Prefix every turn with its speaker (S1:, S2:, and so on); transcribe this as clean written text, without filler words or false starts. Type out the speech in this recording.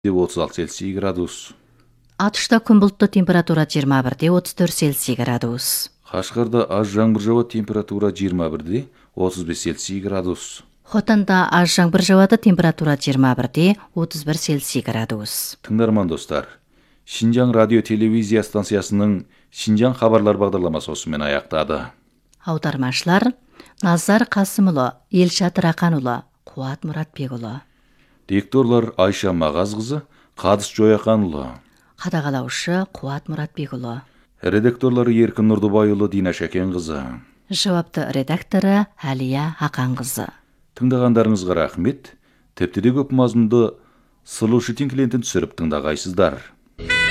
S1: деп 36 Цельсий градус.
S2: Атышта күн бұлтты, температура 21-де 34 Цельсий градус.
S1: Қашқарда аз жаңбыр жауады, температура 21-де 35 Цельсий градус.
S2: Хотанда аз жаңбыр жауады, температура 21-де 31 Цельсий градус.
S1: Тыңдарман достар, Шинжаң радио телевизия станциясының Шинжаң хабарлар бағдарламасы осымен аяқтады.
S2: Аудармашылар Назар Қасымұлы, Елшат Рақанұлы, Қуат Мұратбекұлы.
S1: Дикторлар Айша Мағазқызы, Қадыс Жояқанұлы.
S2: Қадағалаушы Қуат Мұратбекұлы.
S1: Редакторлары Еркін Нұрдыбайұлы, Дина Шәкенқызы.
S2: Жауапты редакторы Әлия Ақанқызы.
S1: Тыңдағандарыңызға рахмет. Тіпті де көп мазмұнды Сұлушы Тинклентін түсіріп тыңдағайсыздар.